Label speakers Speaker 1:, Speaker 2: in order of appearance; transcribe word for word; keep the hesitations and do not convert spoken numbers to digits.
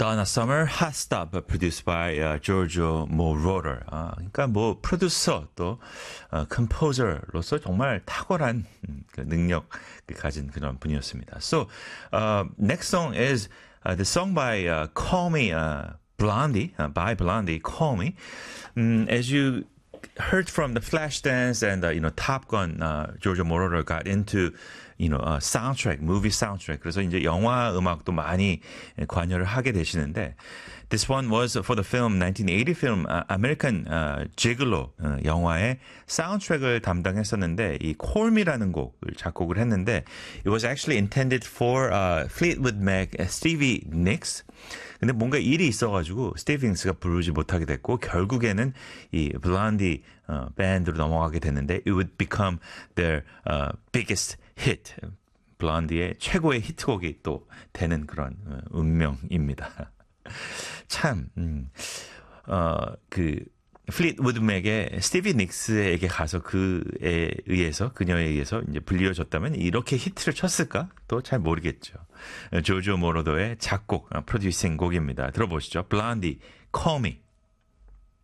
Speaker 1: Donna Summer, Hot Stop, produced by uh, Giorgio Moroder. 아, 그러니까 뭐 프로듀서 또 어, 컴포저로서 정말 탁월한 음, 그 능력 가진 그런 분이었습니다. So, uh, next song is uh, the song by uh, Call Me uh, Blondie, uh, by Blondie, Call Me. Um, as you heard from the Flashdance and uh, you know Top Gun, uh, Giorgio Moroder got into you know uh, soundtrack, movie soundtrack. 그래서 이제 영화 음악도 많이 관여를 하게 되시는데, this one was for the film nineteen eighty film uh, American uh, Gigolo uh, 영화의 사운드트랙을 담당했었는데, 이 Call Me라는 곡을 작곡을 했는데, it was actually intended for uh, Fleetwood Mac, Stevie Nicks. 근데 뭔가 일이 있어가지고 스티브 닉스가 부르지 못하게 됐고, 결국에는 이 블론디 어, 밴드로 넘어가게 됐는데, it would become their uh, biggest hit. 블론디의 최고의 히트곡이 또 되는 그런 어, 운명입니다. 참, 음, 어, 그 플리트우드 맥의 스티비 닉스에게 가서 그에 의해서, 그녀에 의해서 이제 불리워졌다면 이렇게 히트를 쳤을까? 또 잘 모르겠죠. 조조 모로더의 작곡, 프로듀싱 곡입니다. 들어보시죠. Blondie, Call Me.